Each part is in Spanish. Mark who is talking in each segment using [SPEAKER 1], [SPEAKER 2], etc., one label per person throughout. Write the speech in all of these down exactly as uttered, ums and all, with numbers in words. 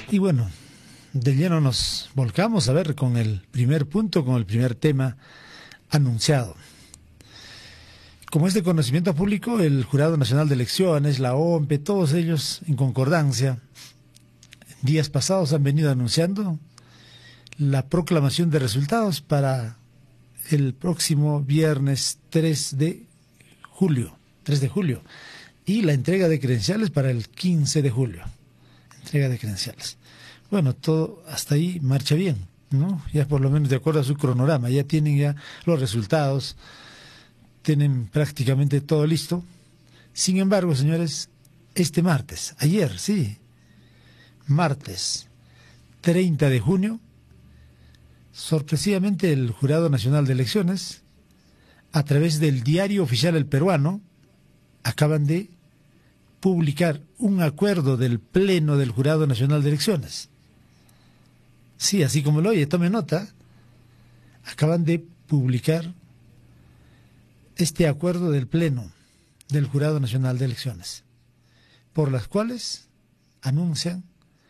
[SPEAKER 1] Y bueno, de lleno nos volcamos a ver con el primer punto, con el primer tema anunciado. Como es de conocimiento público, el Jurado Nacional de Elecciones, la O M P, todos ellos en concordancia, días pasados han venido anunciando la proclamación de resultados para el próximo viernes tres de julio, tres de julio, y la entrega de credenciales para el quince de julio. Entrega de credenciales. Bueno, todo hasta ahí marcha bien, ¿no? Ya por lo menos de acuerdo a su cronograma, ya tienen ya los resultados, tienen prácticamente todo listo. Sin embargo, señores, este martes, ayer, sí, martes treinta de junio, sorpresivamente el Jurado Nacional de Elecciones, a través del Diario Oficial El Peruano, acaban de publicar un acuerdo del Pleno del Jurado Nacional de Elecciones. Sí, así como lo oye, tome nota, acaban de publicar este acuerdo del Pleno del Jurado Nacional de Elecciones, por las cuales anuncian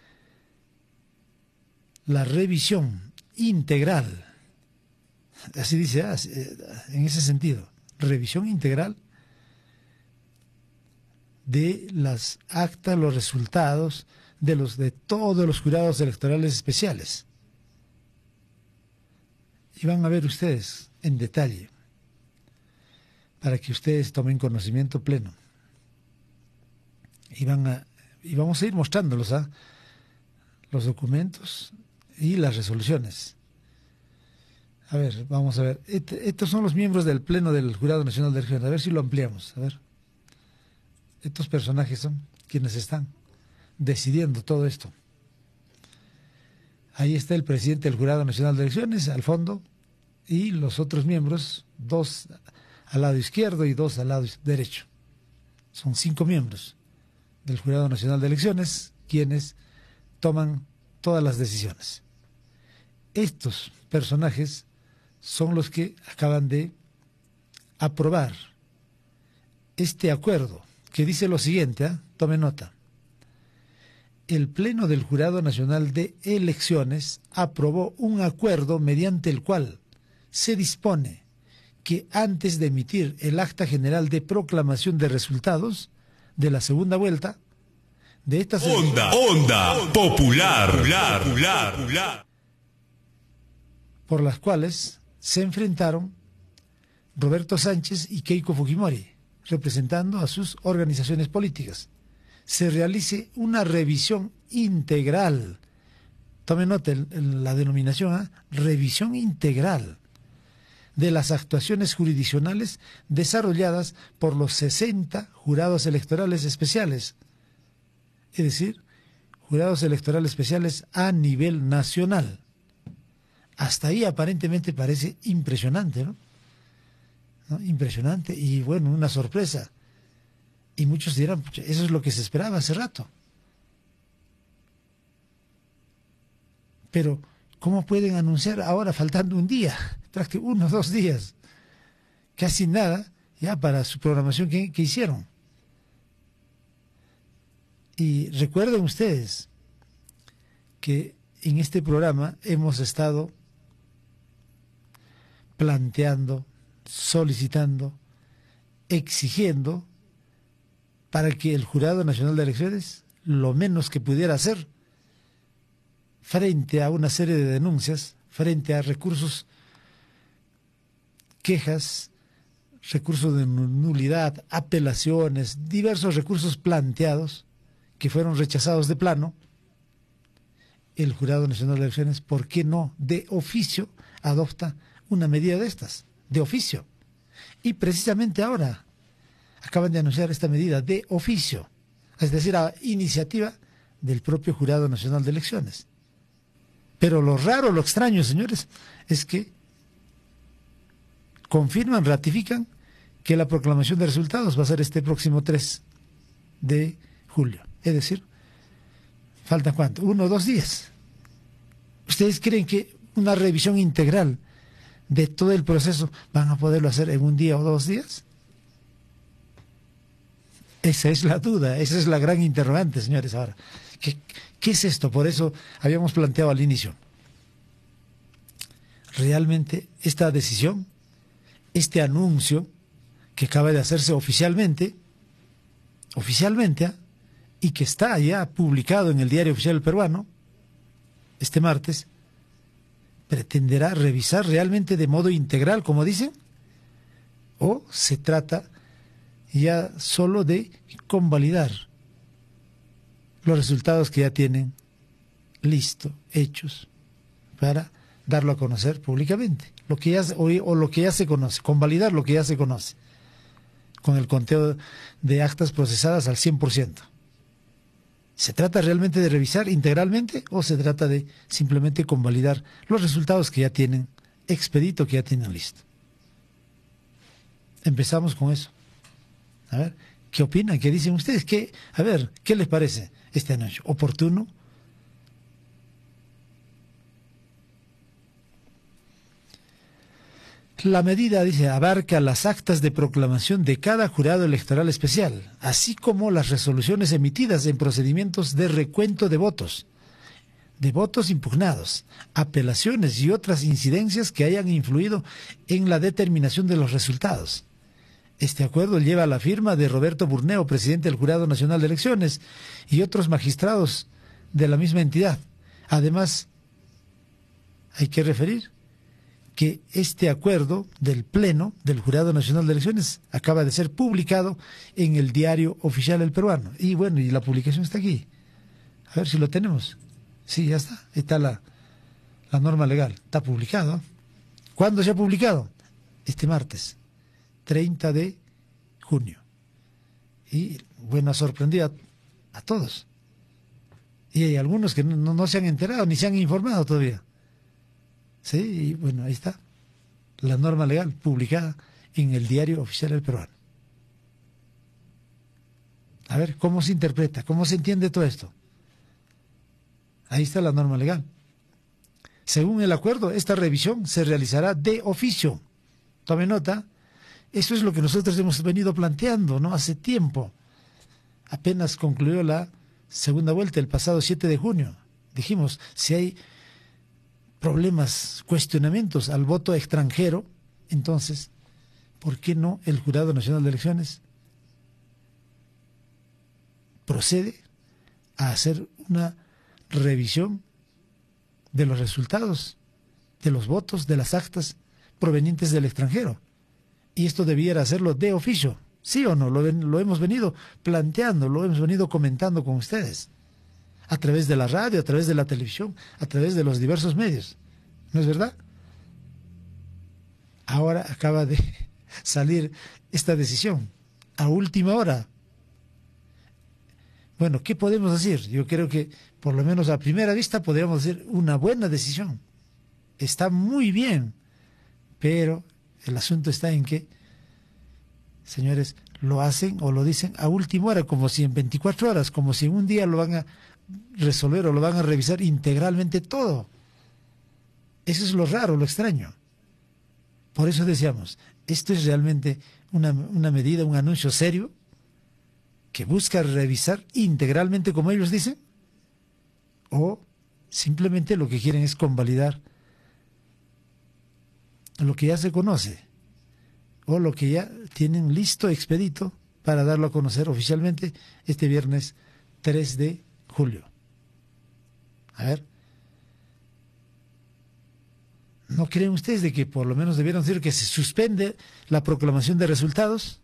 [SPEAKER 1] la revisión integral, así dice, en ese sentido, revisión integral de las actas, los resultados de los de todos los jurados electorales especiales. Y van a ver ustedes en detalle, para que ustedes tomen conocimiento pleno. Y van a y vamos a ir mostrándolos, ¿ah? Los documentos y las resoluciones. A ver, vamos a ver. Estos son los miembros del Pleno del Jurado Nacional de Elecciones. A ver si lo ampliamos. A ver. Estos personajes son quienes están decidiendo todo esto. Ahí está el presidente del Jurado Nacional de Elecciones, al fondo, y los otros miembros, dos al lado izquierdo y dos al lado derecho. Son cinco miembros del Jurado Nacional de Elecciones quienes toman todas las decisiones. Estos personajes son los que acaban de aprobar este acuerdo que dice lo siguiente, ¿eh? Tome nota. El Pleno del Jurado Nacional de Elecciones aprobó un acuerdo mediante el cual se dispone que antes de emitir el acta general de proclamación de resultados de la segunda vuelta de esta
[SPEAKER 2] Onda, onda popular, popular, popular, popular,
[SPEAKER 1] por las cuales se enfrentaron Roberto Sánchez y Keiko Fujimori, representando a sus organizaciones políticas, se realice una revisión integral. Tome nota en la denominación, ¿eh? Revisión integral de las actuaciones jurisdiccionales desarrolladas por los sesenta jurados electorales especiales, es decir, jurados electorales especiales a nivel nacional. Hasta ahí aparentemente parece impresionante, ¿no? ¿No? Impresionante y bueno, una sorpresa. Y muchos dirán, eso es lo que se esperaba hace rato. Pero, ¿cómo pueden anunciar ahora faltando un día? Prácticamente uno o dos días. Casi nada ya para su programación que, que hicieron. Y recuerden ustedes que en este programa hemos estado planteando, solicitando, exigiendo para que el Jurado Nacional de Elecciones, lo menos que pudiera hacer frente a una serie de denuncias, frente a recursos, quejas, recursos de nulidad, apelaciones, diversos recursos planteados que fueron rechazados de plano, el Jurado Nacional de Elecciones, ¿por qué no de oficio adopta una medida de estas? De oficio. Y precisamente ahora acaban de anunciar esta medida de oficio, es decir, a iniciativa del propio Jurado Nacional de Elecciones. Pero lo raro, lo extraño, señores, es que confirman, ratifican que la proclamación de resultados va a ser este próximo tres de julio. Es decir, ¿faltan cuánto? Uno o dos días. ¿Ustedes creen que una revisión integral de todo el proceso van a poderlo hacer en un día o dos días? Esa es la duda, esa es la gran interrogante, señores. Ahora, ¿qué, qué es esto? Por eso habíamos planteado al inicio. Realmente esta decisión, este anuncio que acaba de hacerse oficialmente, oficialmente, ¿eh? y que está ya publicado en el Diario Oficial Peruano, este martes, ¿pretenderá revisar realmente de modo integral, como dicen? ¿O se trata ya solo de convalidar los resultados que ya tienen listo, hechos, para darlo a conocer públicamente, lo que ya, o, o lo que ya se conoce, convalidar lo que ya se conoce, con el conteo de actas procesadas al cien por ciento? ¿Se trata realmente de revisar integralmente o se trata de simplemente convalidar los resultados que ya tienen expedito, que ya tienen listo? Empezamos con eso. A ver, ¿qué opinan? ¿Qué dicen ustedes? ¿Qué, a ver, ¿qué les parece este anuncio? ¿Oportuno? La medida, dice, abarca las actas de proclamación de cada jurado electoral especial, así como las resoluciones emitidas en procedimientos de recuento de votos, de votos impugnados, apelaciones y otras incidencias que hayan influido en la determinación de los resultados. Este acuerdo lleva la firma de Roberto Burneo, presidente del Jurado Nacional de Elecciones, y otros magistrados de la misma entidad. Además, hay que referir que este acuerdo del Pleno del Jurado Nacional de Elecciones acaba de ser publicado en el Diario Oficial El Peruano. Y bueno, y la publicación está aquí. A ver si lo tenemos. Sí, ya está. Ahí está la, la norma legal. Está publicado. ¿Cuándo se ha publicado? Este martes, treinta de junio. Y bueno, ha sorprendido a, a todos. Y hay algunos que no, no, no se han enterado ni se han informado todavía. Sí, y bueno, ahí está la norma legal publicada en el Diario Oficial del Peruano. A ver, ¿cómo se interpreta? ¿Cómo se entiende todo esto? Ahí está la norma legal. Según el acuerdo, esta revisión se realizará de oficio. Tome nota, eso es lo que nosotros hemos venido planteando, ¿no? Hace tiempo. Apenas concluyó la segunda vuelta el pasado siete de junio. Dijimos, si hay problemas, cuestionamientos al voto extranjero, entonces, ¿por qué no el Jurado Nacional de Elecciones procede a hacer una revisión de los resultados, de los votos, de las actas provenientes del extranjero? Y esto debiera hacerlo de oficio, ¿sí o no? Lo, lo hemos venido planteando, lo hemos venido comentando con ustedes, a través de la radio, a través de la televisión, a través de los diversos medios. ¿No es verdad? Ahora acaba de salir esta decisión, a última hora. Bueno, ¿qué podemos decir? Yo creo que, por lo menos a primera vista, podríamos decir una buena decisión. Está muy bien, pero el asunto está en que, señores, lo hacen o lo dicen a última hora, como si en veinticuatro horas, como si en un día lo van a resolver o lo van a revisar integralmente todo. Eso es lo raro, lo extraño. Por eso decíamos, esto es realmente una, una medida, un anuncio serio que busca revisar integralmente como ellos dicen, o simplemente lo que quieren es convalidar lo que ya se conoce o lo que ya tienen listo, expedito, para darlo a conocer oficialmente este viernes tres de julio. A ver, ¿no creen ustedes de que por lo menos debieron decir que se suspende la proclamación de resultados?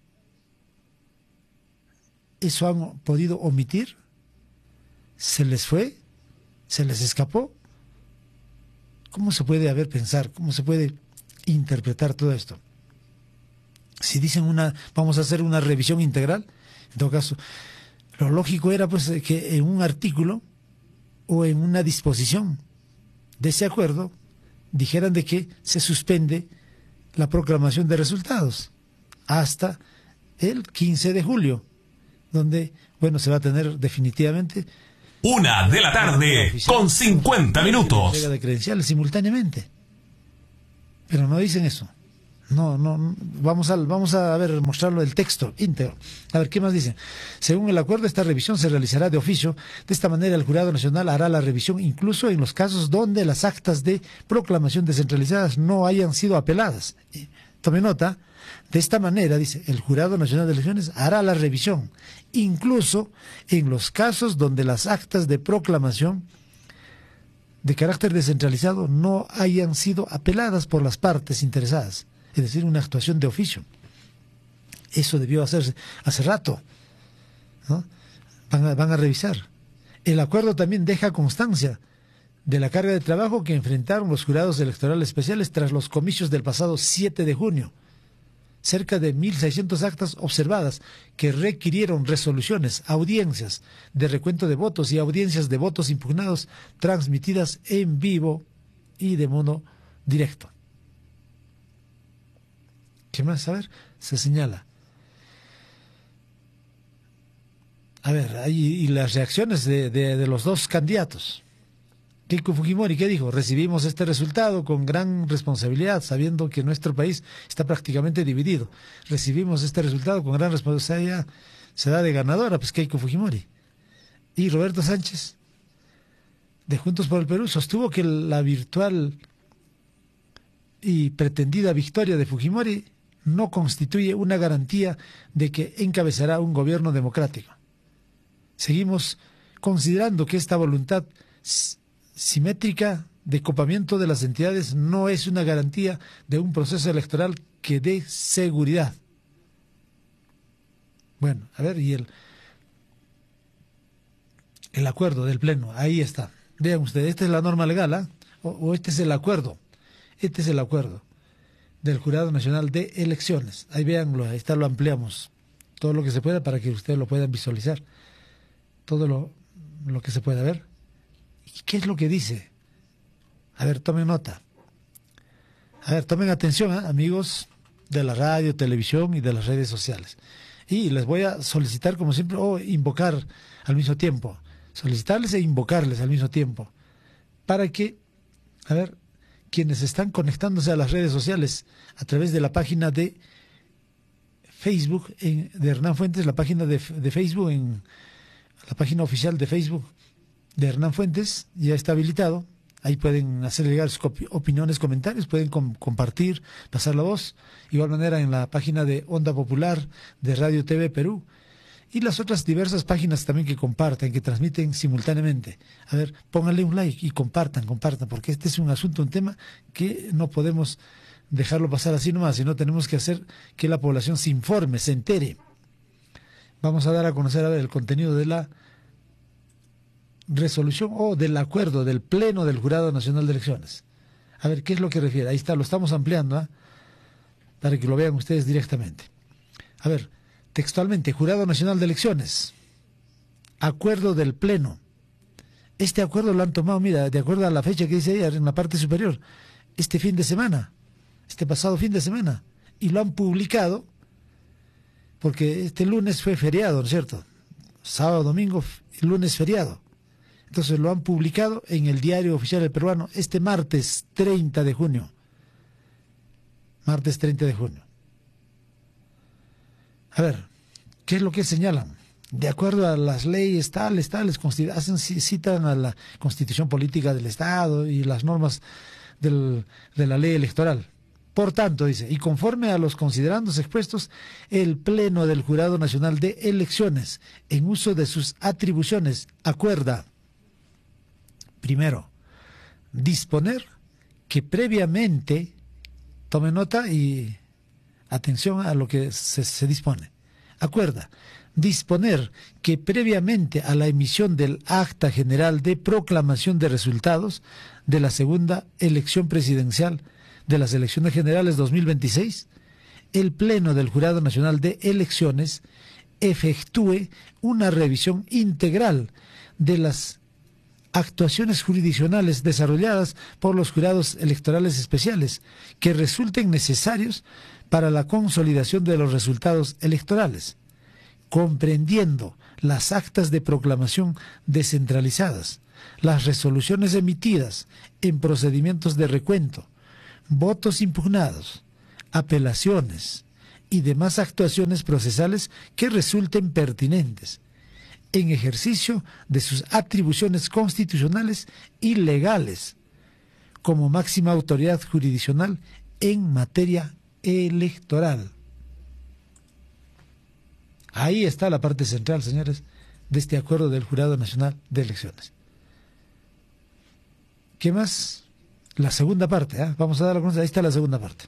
[SPEAKER 1] ¿Eso han podido omitir? ¿Se les fue? ¿Se les escapó? ¿Cómo se puede haber pensar? ¿Cómo se puede interpretar todo esto? Si dicen una, vamos a hacer una revisión integral, en todo caso, lo lógico era pues que en un artículo o en una disposición de ese acuerdo dijeran de que se suspende la proclamación de resultados hasta el quince de julio, donde, bueno, se va a tener definitivamente
[SPEAKER 2] una de la tarde con cincuenta minutos.
[SPEAKER 1] Entrega de credenciales simultáneamente. Pero no dicen eso. No, no, vamos a, vamos a ver, mostrarlo el texto íntegro. A ver, ¿qué más dice? Según el acuerdo, esta revisión se realizará de oficio. De esta manera, el Jurado Nacional hará la revisión incluso en los casos donde las actas de proclamación descentralizadas no hayan sido apeladas. Y, tome nota, de esta manera, dice, el Jurado Nacional de Elecciones hará la revisión, incluso en los casos donde las actas de proclamación de carácter descentralizado no hayan sido apeladas por las partes interesadas. Es decir, una actuación de oficio. Eso debió hacerse hace rato, ¿no? Van a, van a revisar. El acuerdo también deja constancia de la carga de trabajo que enfrentaron los jurados electorales especiales tras los comicios del pasado siete de junio. Cerca de mil seiscientas actas observadas que requirieron resoluciones, audiencias de recuento de votos y audiencias de votos impugnados transmitidas en vivo y de modo directo. ¿Qué más? A ver, se señala. A ver, ahí, y las reacciones de, de, de los dos candidatos. Keiko Fujimori, ¿qué dijo? Recibimos este resultado con gran responsabilidad, sabiendo que nuestro país está prácticamente dividido. Recibimos este resultado con gran responsabilidad. Se da de ganadora, pues Keiko Fujimori. Y Roberto Sánchez, de Juntos por el Perú, sostuvo que la virtual y pretendida victoria de Fujimori no constituye una garantía de que encabezará un gobierno democrático. Seguimos considerando que esta voluntad simétrica de copamiento de las entidades no es una garantía de un proceso electoral que dé seguridad. Bueno, a ver, y el, el acuerdo del Pleno, ahí está. Vean ustedes, esta es la norma legal, ¿eh? o, o este es el acuerdo. Este es el acuerdo del Jurado Nacional de Elecciones. Ahí véanlo, ahí está, lo ampliamos. Todo lo que se pueda para que ustedes lo puedan visualizar. Todo lo, lo que se pueda ver. ¿Y qué es lo que dice? A ver, tomen nota. A ver, tomen atención, ¿eh? Amigos de la radio, televisión y de las redes sociales. Y les voy a solicitar, como siempre, o invocar al mismo tiempo. Solicitarles e invocarles al mismo tiempo. Para que, a ver, quienes están conectándose a las redes sociales a través de la página de Facebook en, de Hernán Fuentes, la página de, de Facebook, en la página oficial de Facebook de Hernán Fuentes, ya está habilitado. Ahí pueden hacer llegar sus opiniones, comentarios, pueden com compartir, pasar la voz. Igual manera en la página de Onda Popular de Radio T V Perú y las otras diversas páginas también que comparten, que transmiten simultáneamente. A ver, pónganle un like y compartan, compartan, porque este es un asunto, un tema que no podemos dejarlo pasar así nomás, sino tenemos que hacer que la población se informe, se entere. Vamos a dar a conocer a ver, el contenido de la resolución o del acuerdo del Pleno del Jurado Nacional de Elecciones. A ver, ¿qué es lo que refiere? Ahí está, lo estamos ampliando, ¿eh? Para que lo vean ustedes directamente. A ver, textualmente, Jurado Nacional de Elecciones, acuerdo del Pleno. Este acuerdo lo han tomado, mira, de acuerdo a la fecha que dice ahí en la parte superior, este fin de semana, este pasado fin de semana, y lo han publicado, porque este lunes fue feriado, ¿no es cierto? Sábado, domingo, lunes feriado. Entonces lo han publicado en el Diario Oficial del Peruano este martes treinta de junio. Martes treinta de junio. A ver, ¿qué es lo que señalan? De acuerdo a las leyes tales, tales, hacen, citan a la Constitución Política del Estado y las normas del, de la ley electoral. Por tanto, dice, y conforme a los considerandos expuestos, el Pleno del Jurado Nacional de Elecciones, en uso de sus atribuciones, acuerda, primero, disponer que previamente, tome nota y atención a lo que se, se dispone, acuerda, disponer que previamente a la emisión del Acta General de Proclamación de Resultados de la segunda elección presidencial de las elecciones generales dos mil veintiséis, el Pleno del Jurado Nacional de Elecciones efectúe una revisión integral de las actuaciones jurisdiccionales desarrolladas por los jurados electorales especiales que resulten necesarios para la consolidación de los resultados electorales, comprendiendo las actas de proclamación descentralizadas, las resoluciones emitidas en procedimientos de recuento, votos impugnados, apelaciones y demás actuaciones procesales que resulten pertinentes en ejercicio de sus atribuciones constitucionales y legales como máxima autoridad jurisdiccional en materia electoral. Ahí está la parte central, señores, de este acuerdo del Jurado Nacional de Elecciones. ¿Qué más? La segunda parte, ¿eh? Vamos a dar la, ahí está la segunda parte.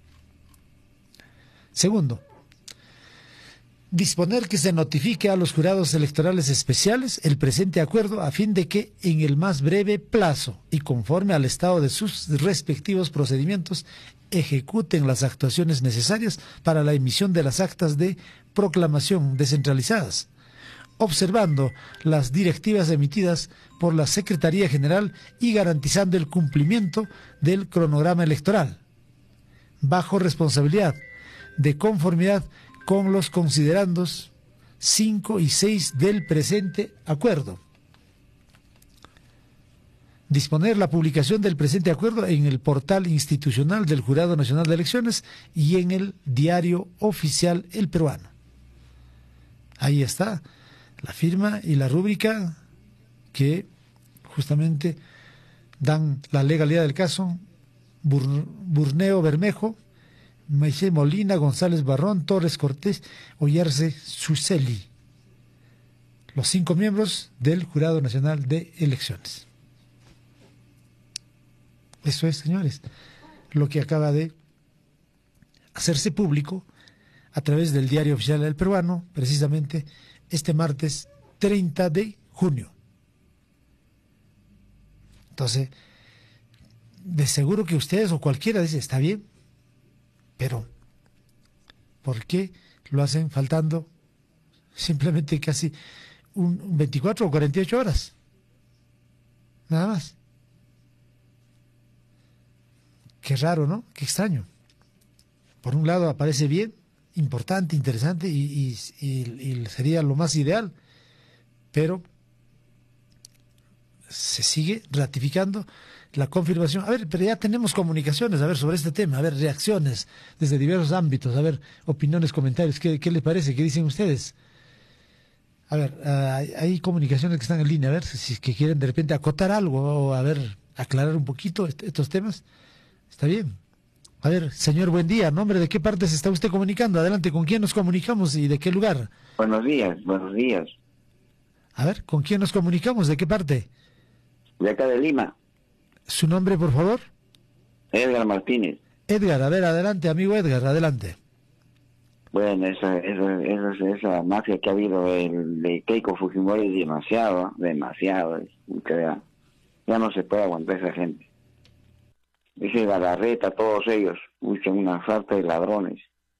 [SPEAKER 1] Segundo, disponer que se notifique a los jurados electorales especiales el presente acuerdo a fin de que en el más breve plazo y conforme al estado de sus respectivos procedimientos ejecuten las actuaciones necesarias para la emisión de las actas de proclamación descentralizadas, observando las directivas emitidas por la Secretaría General y garantizando el cumplimiento del cronograma electoral, bajo responsabilidad de conformidad con los considerandos cinco y seis del presente acuerdo. Disponer la publicación del presente acuerdo en el portal institucional del Jurado Nacional de Elecciones y en el diario oficial El Peruano. Ahí está la firma y la rúbrica que justamente dan la legalidad del caso. Bur- Burneo Bermejo, Maicé Molina, González Barrón, Torres Cortés, Oyarse Suseli, los cinco miembros del Jurado Nacional de Elecciones. Eso es, señores, lo que acaba de hacerse público a través del diario oficial del Peruano, precisamente este martes treinta de junio. Entonces, de seguro que ustedes o cualquiera dice, está bien, pero ¿por qué lo hacen faltando simplemente casi un veinticuatro o cuarenta y ocho horas? Nada más. Qué raro, ¿no? Qué extraño. Por un lado aparece bien, importante, interesante y, y, y, y sería lo más ideal, pero se sigue ratificando la confirmación. A ver, pero ya tenemos comunicaciones, a ver, sobre este tema, a ver, reacciones desde diversos ámbitos, a ver, opiniones, comentarios, ¿qué, qué les parece? ¿Qué dicen ustedes? A ver, uh, hay, hay comunicaciones que están en línea, a ver, si es que quieren de repente acotar algo o, a ver, aclarar un poquito est estos temas. Está bien. A ver, señor, buen día. ¿Nombre de qué parte se está usted comunicando? Adelante, ¿con quién nos comunicamos y de qué lugar?
[SPEAKER 3] Buenos días, buenos días.
[SPEAKER 1] A ver, ¿con quién nos comunicamos? ¿De qué parte?
[SPEAKER 3] De acá de Lima.
[SPEAKER 1] ¿Su nombre, por favor?
[SPEAKER 3] Edgar Martínez.
[SPEAKER 1] Edgar, a ver, adelante, amigo Edgar, adelante.
[SPEAKER 3] Bueno, esa, esa, esa, esa mafia que ha habido el, de Keiko Fujimori es demasiado, demasiado. Es, ya, ya no se puede aguantar esa gente. Ese Galarreta, todos ellos, buscan una falta de ladrones.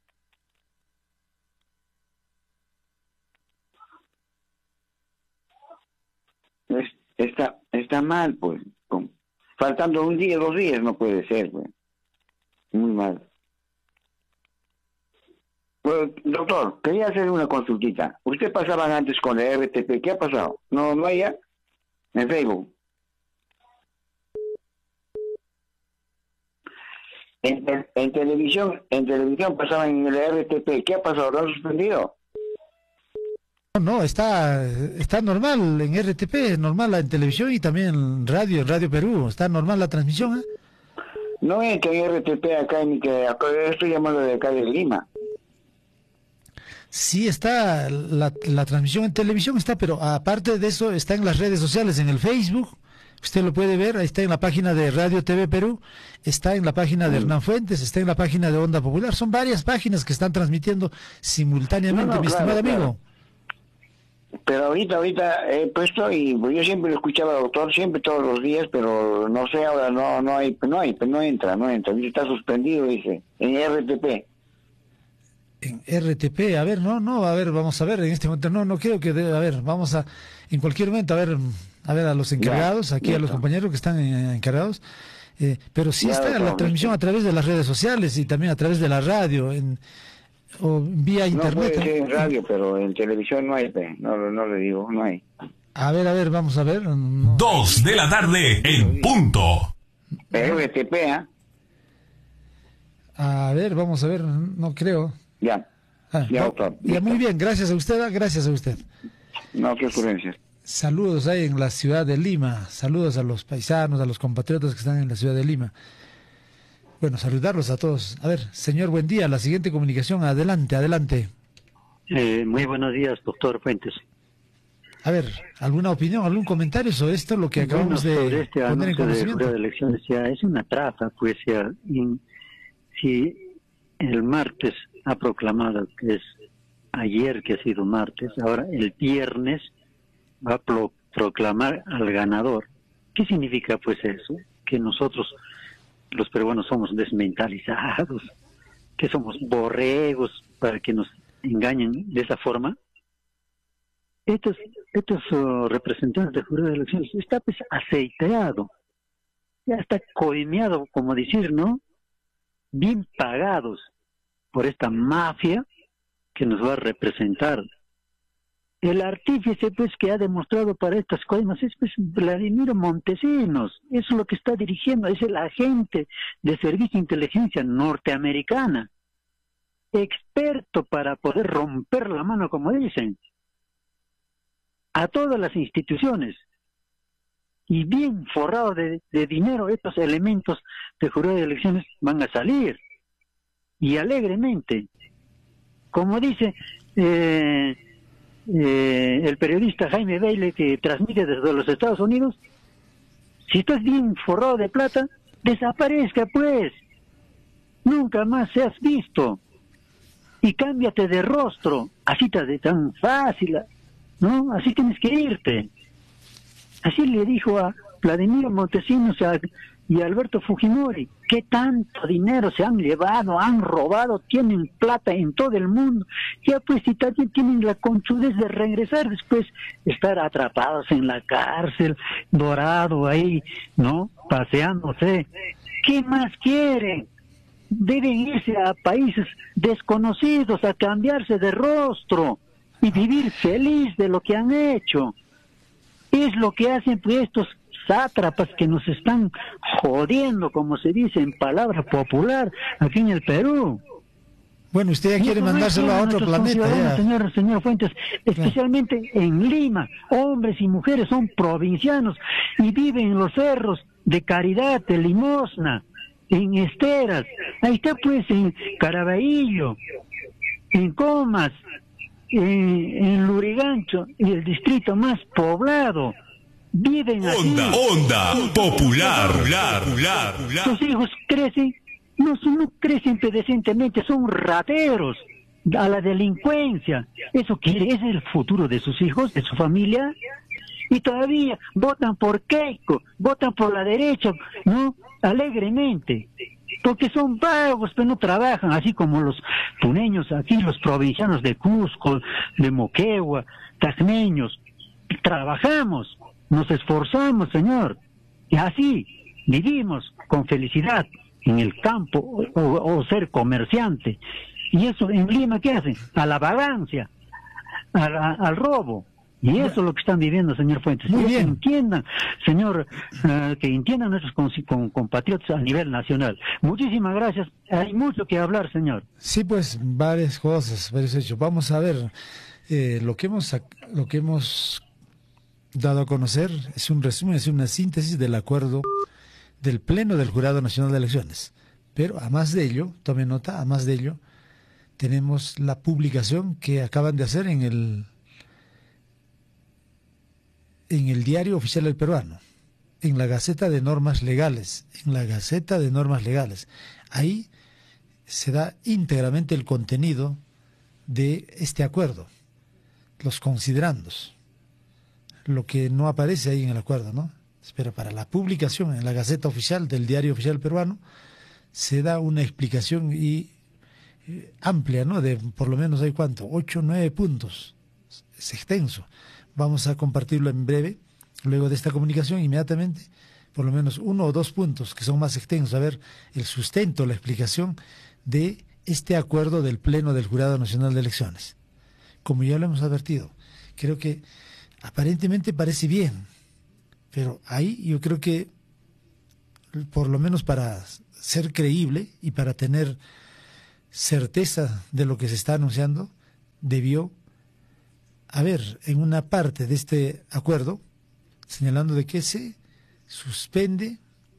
[SPEAKER 3] Es, está, está mal, pues. Con, faltando un día, dos días, no puede ser, pues. Muy mal. Bueno, doctor, quería hacer una consultita. Usted pasaba antes con el R T P, ¿qué ha pasado? ¿No, no hay ya? En Facebook. En, en, en televisión, en televisión pasaban en el R T P, ¿qué ha pasado? ¿Lo han suspendido?
[SPEAKER 1] No, no, está, está normal en R T P, normal en televisión y también en radio, en Radio Perú, está normal la transmisión, ¿eh?
[SPEAKER 3] No es que en R T P acá en que acá, estoy llamando de acá de Lima.
[SPEAKER 1] Sí está, la, la transmisión en televisión está, pero aparte de eso está en las redes sociales, en el Facebook. Usted lo puede ver, ahí está en la página de Radio T V Perú, está en la página de Hernán Fuentes, está en la página de Onda Popular. Son varias páginas que están transmitiendo simultáneamente,
[SPEAKER 3] no, no,
[SPEAKER 1] mi
[SPEAKER 3] claro,
[SPEAKER 1] estimado
[SPEAKER 3] claro.
[SPEAKER 1] amigo.
[SPEAKER 3] Pero ahorita, ahorita he puesto y pues, yo siempre lo escuchaba al doctor, siempre todos los días, pero no sé, ahora no no hay, no hay, no entra, no entra. Está suspendido, dice, en R T P.
[SPEAKER 1] En R T P, a ver, no, no, a ver, vamos a ver, en este momento, no, no creo que, de, a ver, vamos a, en cualquier momento, a ver, a ver a los encargados,
[SPEAKER 3] ya,
[SPEAKER 1] aquí
[SPEAKER 3] listo.
[SPEAKER 1] a los compañeros que están eh, encargados, eh, pero sí
[SPEAKER 3] Ya,
[SPEAKER 1] está
[SPEAKER 3] doctor,
[SPEAKER 1] la transmisión
[SPEAKER 3] listo.
[SPEAKER 1] a través de las redes sociales y también a través de la radio, en, o vía
[SPEAKER 3] No
[SPEAKER 1] internet.
[SPEAKER 3] puede ser en
[SPEAKER 1] ¿eh?
[SPEAKER 3] radio, pero en televisión no hay, pe. no, no le digo, no hay.
[SPEAKER 1] A ver, a ver, vamos a ver. No.
[SPEAKER 2] Dos de la tarde en punto.
[SPEAKER 3] R T P, ¿ah?
[SPEAKER 1] A ver, vamos a ver, no creo.
[SPEAKER 3] Ya.
[SPEAKER 1] Ah,
[SPEAKER 3] Ya,
[SPEAKER 1] no,
[SPEAKER 3] doctor.
[SPEAKER 1] ya, muy bien, gracias a usted, gracias a usted.
[SPEAKER 3] No, qué ocurrencias.
[SPEAKER 1] Saludos ahí en la ciudad de Lima, saludos a los paisanos, a los compatriotas que están en la ciudad de Lima. Bueno, saludarlos a todos. A ver, señor, buen día, la siguiente comunicación, adelante, adelante.
[SPEAKER 4] Eh, muy buenos días, doctor Fuentes.
[SPEAKER 1] A ver, ¿alguna opinión, algún comentario sobre esto, lo que acabamos
[SPEAKER 4] bueno,
[SPEAKER 1] de
[SPEAKER 4] sobre este
[SPEAKER 1] poner en
[SPEAKER 4] anuncio de
[SPEAKER 1] conocimiento?
[SPEAKER 4] jurado de elecciones, ya es una trafa, pues ya, y, si el martes ha proclamado que es ayer que ha sido martes, ahora el viernes va a pro proclamar al ganador. ¿Qué significa pues eso? Que nosotros, los peruanos, somos desmentalizados, que somos borregos para que nos engañen de esa forma. Estos, estos uh, representantes de jurado de elecciones está pues aceiteado, ya está coimeado, como decir, ¿no? Bien pagados por esta mafia que nos va a representar. El artífice pues que ha demostrado para estas coimas es pues Vladimiro Montesinos, eso es lo que está dirigiendo, es el agente de servicio de inteligencia norteamericana, experto para poder romper la mano, como dicen, a todas las instituciones, y bien forrado de, de dinero. Estos elementos de jurado de elecciones van a salir, y alegremente, como dice eh, eh, el periodista Jaime Bailey, que transmite desde los Estados Unidos, si estás bien forrado de plata, desaparezca pues, nunca más seas visto, y cámbiate de rostro, así de tan fácil, ¿no? Así tienes que irte. Así le dijo a Vladimiro Montesinos y a Alberto Fujimori, ¿qué tanto dinero se han llevado, han robado, tienen plata en todo el mundo? Ya pues, si también tienen la conchudez de regresar después, estar atrapados en la cárcel, dorado ahí, ¿no? Paseándose. ¿Qué más quieren? Deben irse a países desconocidos, a cambiarse de rostro y vivir feliz de lo que han hecho. Es lo que hacen pues estos sátrapas que nos están jodiendo, como se dice en palabra popular, aquí en el Perú.
[SPEAKER 1] Bueno, usted ya quiere mandárselo a otro planeta. Ya.
[SPEAKER 4] Señor, señor Fuentes, especialmente en Lima, hombres y mujeres son provincianos y viven en los cerros de Caridad, de Limosna, en Esteras, ahí está pues en Caraballo, en Comas, en, en Lurigancho, y el distrito más poblado. Viven así.
[SPEAKER 2] Onda, onda, popular, popular, popular.
[SPEAKER 4] Sus hijos crecen, no, no crecen decentemente, son rateros a la delincuencia. ¿Eso quiere? ¿Es el futuro de sus hijos, de su familia? Y todavía votan por Keiko, votan por la derecha, ¿no? Alegremente. Porque son vagos, pero no trabajan, así como los puneños aquí, los provincianos de Cusco, de Moquegua, tacneños. Trabajamos, nos esforzamos, señor, y así vivimos con felicidad en el campo o, o ser comerciante. Y eso en Lima, ¿qué hacen? A la vagancia, a la, al robo. Y eso es lo que están viviendo, señor Fuentes.
[SPEAKER 1] Muy bien.
[SPEAKER 4] Que entiendan, señor, uh, que entiendan nuestros con, con, compatriotas a nivel nacional. Muchísimas gracias. Hay mucho que hablar, señor.
[SPEAKER 1] Sí, pues varias cosas, varios hechos. Vamos a ver, eh, lo que hemos lo que hemos dado a conocer es un resumen, es una síntesis del acuerdo del Pleno del Jurado Nacional de Elecciones. Pero a más de ello, tome nota, a más de ello, tenemos la publicación que acaban de hacer en el en el Diario Oficial del Peruano, en la Gaceta de Normas Legales, en la Gaceta de Normas Legales. Ahí se da íntegramente el contenido de este acuerdo, los considerandos, lo que no aparece ahí en el acuerdo, ¿no? Pero para la publicación en la Gaceta Oficial del Diario Oficial Peruano se da una explicación y eh, amplia, ¿no? De por lo menos hay cuánto, ocho, nueve puntos, es extenso. Vamos a compartirlo en breve, luego de esta comunicación, inmediatamente, por lo menos uno o dos puntos que son más extensos, a ver el sustento, la explicación de este acuerdo del Pleno del Jurado Nacional de Elecciones. Como ya lo hemos advertido, creo que aparentemente parece bien, pero ahí yo creo que por lo menos para ser creíble y para tener certeza de lo que se está anunciando, debió haber en una parte de este acuerdo señalando de que se suspende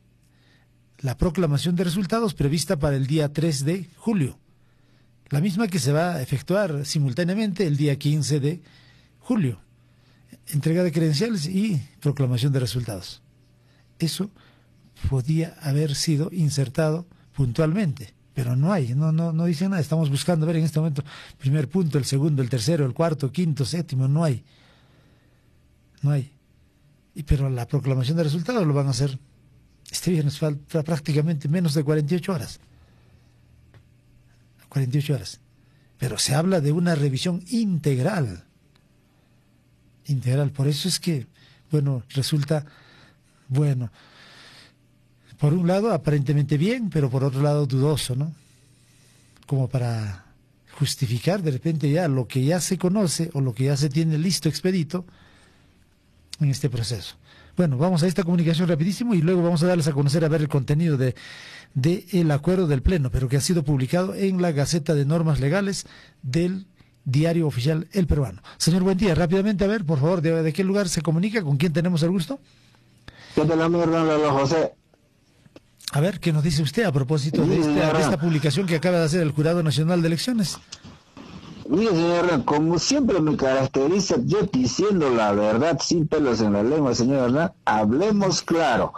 [SPEAKER 1] la proclamación de resultados prevista para el día tres de julio, la misma que se va a efectuar simultáneamente el día quince de julio, entrega de credenciales y proclamación de resultados. Eso podía haber sido insertado puntualmente, pero no hay, no, no, no dice nada. Estamos buscando ver en este momento primer punto, el segundo, el tercero, el cuarto, quinto, séptimo, no hay. No hay. Y, pero la proclamación de resultados lo van a hacer este viernes, falta prácticamente menos de cuarenta y ocho horas. cuarenta y ocho horas. Pero se habla de una revisión integral. Integral. Por eso es que, bueno, resulta, bueno, por un lado aparentemente bien, pero por otro lado dudoso, ¿no? Como para justificar de repente ya lo que ya se conoce o lo que ya se tiene listo, expedito en este proceso. Bueno, vamos a esta comunicación rapidísimo y luego vamos a darles a conocer a ver el contenido de, de el acuerdo del Pleno, pero que ha sido publicado en la Gaceta de Normas Legales del Diario Oficial El Peruano. Señor Buendía, rápidamente, a ver, por favor, de, de qué lugar se comunica, con quién tenemos el gusto.
[SPEAKER 5] ¿Qué tal, amigo Hernando José?
[SPEAKER 1] A ver, ¿qué nos dice usted a propósito de esta, de esta publicación que acaba de hacer el Jurado Nacional de Elecciones?
[SPEAKER 5] Mire, señor Hernán, como siempre me caracteriza, yo diciendo la verdad sin pelos en la lengua, señor Hernán, hablemos claro.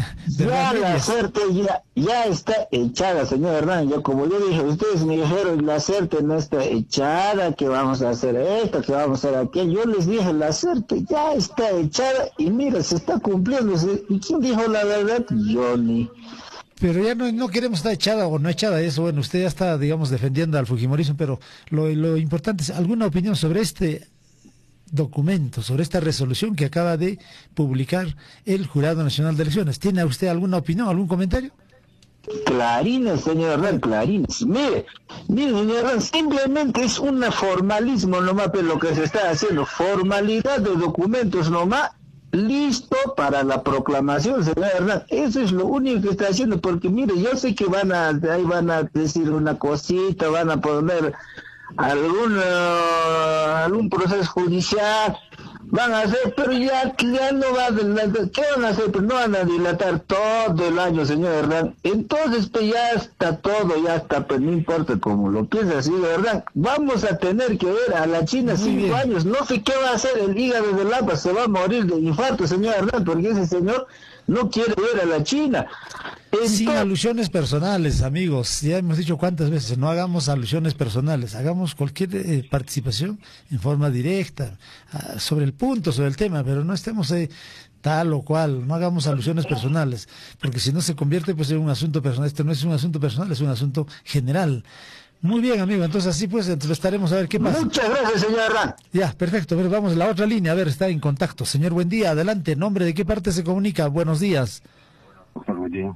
[SPEAKER 5] Ya la suerte ya, ya está echada, señor Hernán. Yo, como yo dije, ustedes me dijeron, la suerte no está echada, que vamos a hacer esto, que vamos a hacer aquello. Yo les dije, la suerte ya está echada y mira, se está cumpliendo. ¿Y quién dijo la verdad? Yo ni...
[SPEAKER 1] Pero ya no, no queremos estar echada o no echada eso. Bueno, usted ya está, digamos, defendiendo al fujimorismo, pero lo, lo importante es, ¿alguna opinión sobre este documento, sobre esta resolución que acaba de publicar el Jurado Nacional de Elecciones? ¿Tiene usted alguna opinión, algún comentario?
[SPEAKER 5] Clarines, señor Hernán, clarines. Mire, mire, señor Hernán, simplemente es un formalismo nomás, pero lo que se está haciendo, formalidad de documentos nomás, listo para la proclamación, señor Hernán. Eso es lo único que está haciendo, porque mire, yo sé que van a, ahí van a decir una cosita, van a poner algún, uh, algún proceso judicial, van a hacer, pero ya, ya no va a dilatar. ¿Qué van a hacer? Pues no van a dilatar todo el año, señor Hernán. Entonces, pues ya está todo, ya está, pues no importa cómo lo piensa, señor Hernán. Vamos a tener que ver a la China
[SPEAKER 1] Muy
[SPEAKER 5] cinco
[SPEAKER 1] bien.
[SPEAKER 5] años. No sé qué va a hacer el hígado de Lapa, se va a morir de infarto, señor Hernán, porque ese señor no quiere ver a la China. Entonces,
[SPEAKER 1] sin alusiones personales, amigos. Ya hemos dicho cuántas veces, no hagamos alusiones personales, hagamos cualquier eh, participación en forma directa, ah, sobre el punto, sobre el tema, pero no estemos eh, tal o cual, no hagamos alusiones personales, porque si no se convierte pues en un asunto personal. Este no es un asunto personal, es un asunto general. Muy bien, amigo, entonces así pues entonces estaremos a ver qué pasa.
[SPEAKER 5] muchas gracias, señor Hernán.
[SPEAKER 1] Ya, perfecto, pero vamos a la otra línea, a ver, está en contacto. Señor Buen Día, adelante, nombre, ¿de qué parte se comunica? Buenos días.
[SPEAKER 6] Buen día.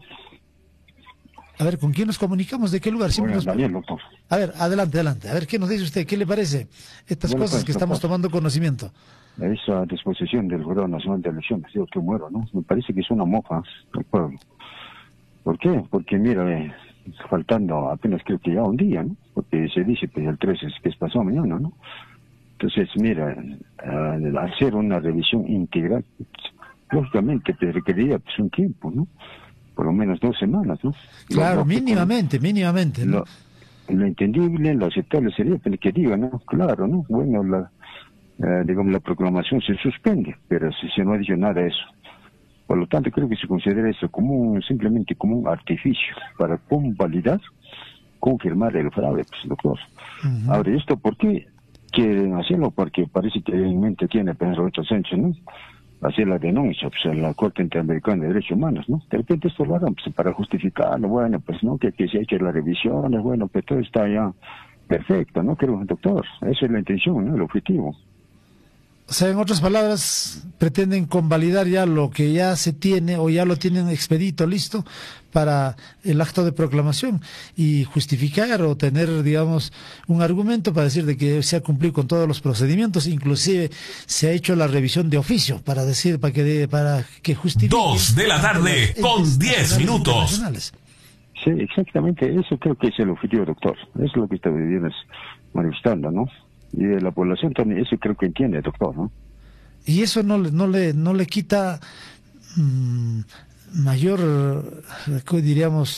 [SPEAKER 1] A ver, ¿con quién nos comunicamos? ¿De qué lugar? Siempre
[SPEAKER 6] Bueno,
[SPEAKER 1] nos-
[SPEAKER 6] Daniel, doctor.
[SPEAKER 1] A ver, adelante, adelante. A ver, ¿qué nos dice usted? ¿Qué le parece estas
[SPEAKER 6] Bueno,
[SPEAKER 1] cosas
[SPEAKER 6] pues,
[SPEAKER 1] que estamos
[SPEAKER 6] doctor.
[SPEAKER 1] tomando conocimiento?
[SPEAKER 6] Esa disposición del Jurado Nacional de Elecciones, yo que muero, ¿no? Me parece que es una mofa del pueblo. ¿Por qué? Porque, mira, eh, faltando apenas creo que ya un día, ¿no? Porque se dice que el trece es que es pasado mañana, ¿no? Entonces, mira, eh, al hacer una revisión integral, lógicamente te requeriría pues un tiempo, ¿no? Por lo menos dos semanas, ¿no?
[SPEAKER 1] Claro,
[SPEAKER 6] Lo lógico,
[SPEAKER 1] mínimamente, mínimamente, ¿no?
[SPEAKER 6] Lo, lo entendible, lo aceptable sería pues, que diga, ¿no? Claro, ¿no? Bueno, la, eh, digamos, la proclamación se suspende, pero si se no ha dicho nada de eso. Por lo tanto, creo que se considera eso como un, simplemente como un artificio para convalidar, confirmar el fraude, pues, doctor.
[SPEAKER 1] Ujú.
[SPEAKER 6] Ahora, ¿esto por qué quieren hacerlo? Porque parece que en mente tiene apenas Roberto Sánchez, ¿no? Hacer la denuncia pues, en la Corte Interamericana de Derechos Humanos, ¿no? De repente esto lo harán pues, para justificarlo, bueno, pues no, que, que se ha hecho la revisión, bueno, que todo está ya perfecto, ¿no? Creo, doctor, esa es la intención, ¿no? El objetivo.
[SPEAKER 1] O sea, en otras palabras, pretenden convalidar ya lo que ya se tiene o ya lo tienen expedito, listo, para el acto de proclamación y justificar o tener, digamos, un argumento para decir de que se ha cumplido con todos los procedimientos, inclusive se ha hecho la revisión de oficio para decir, para que, de, para que justifique.
[SPEAKER 2] Dos de la tarde con diez minutos.
[SPEAKER 6] Sí, exactamente, eso creo que es el objetivo, doctor. Es lo que está vienes manifestando, ¿no? Y de la población también, eso creo que entiende, doctor, ¿no?
[SPEAKER 1] Y eso no, no, le, no le quita mmm, mayor, diríamos,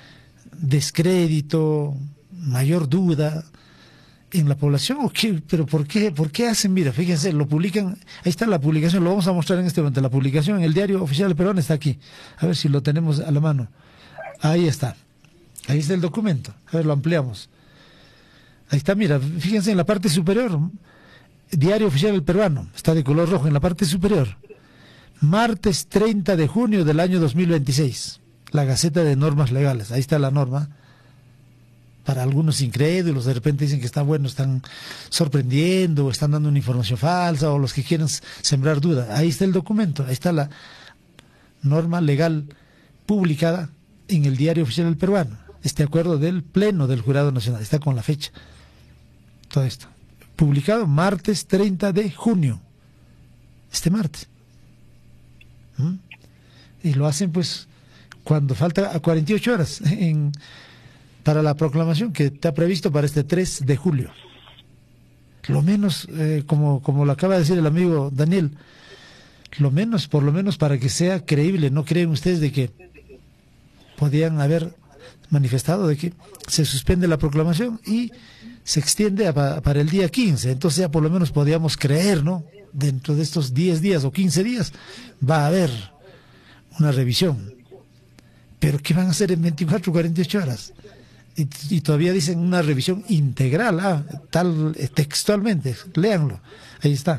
[SPEAKER 1] descrédito, mayor duda en la población. ¿O qué? ¿Pero por qué, por qué hacen? Mira, fíjense, lo publican, ahí está la publicación, lo vamos a mostrar en este momento, la publicación en el Diario Oficial del Perú está aquí. A ver si lo tenemos a la mano. Ahí está, ahí está el documento, a ver, lo ampliamos. Ahí está, mira, fíjense en la parte superior, Diario Oficial del Peruano, está de color rojo en la parte superior. Martes treinta de junio del año dos mil veintiséis, la Gaceta de Normas Legales, ahí está la norma. Para algunos incrédulos, de repente dicen que está bueno, están sorprendiendo, o están dando una información falsa, o los que quieren sembrar duda. Ahí está el documento, ahí está la norma legal publicada en el Diario Oficial del Peruano. Este acuerdo del Pleno del Jurado Nacional, está con la fecha. Todo esto. Publicado martes treinta de junio. Este martes. ¿Mm? Y lo hacen pues cuando falta a cuarenta y ocho horas en, para la proclamación que está previsto para este tres de julio. Lo menos, eh, como, como lo acaba de decir el amigo Daniel, lo menos, por lo menos para que sea creíble, ¿no creen ustedes de que podían haber manifestado de que se suspende la proclamación y se extiende a, para el día quince? Entonces ya por lo menos podíamos creer, ¿no? Dentro de estos diez días o quince días va a haber una revisión. Pero ¿qué van a hacer en veinticuatro o cuarenta y ocho horas? Y, y todavía dicen una revisión integral, ah, tal eh, textualmente, léanlo, ahí está.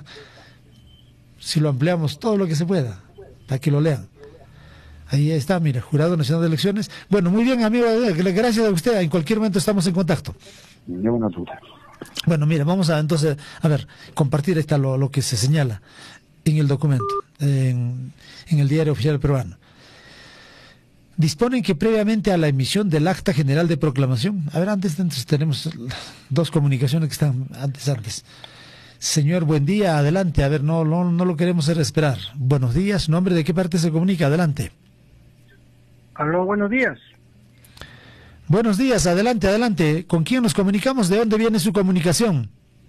[SPEAKER 1] Si lo ampliamos todo lo que se pueda, para que lo lean. Ahí está, mira, Jurado Nacional de Elecciones. Bueno, muy bien, amigo, gracias a usted, en cualquier momento estamos en contacto.
[SPEAKER 6] Yo una duda.
[SPEAKER 1] Bueno, mira, vamos a entonces, a ver, compartir está lo, lo que se señala en el documento, en, en el Diario Oficial Peruano. Disponen que previamente a la emisión del Acta General de Proclamación, a ver, antes, antes tenemos dos comunicaciones que están antes, antes. Señor, buen día, adelante, a ver, no, no, no lo queremos hacer esperar. Buenos días, ¿nombre de qué parte se comunica? Adelante.
[SPEAKER 7] Aló, buenos días.
[SPEAKER 1] Buenos días, adelante, adelante. ¿Con quién nos comunicamos? ¿De dónde viene su comunicación?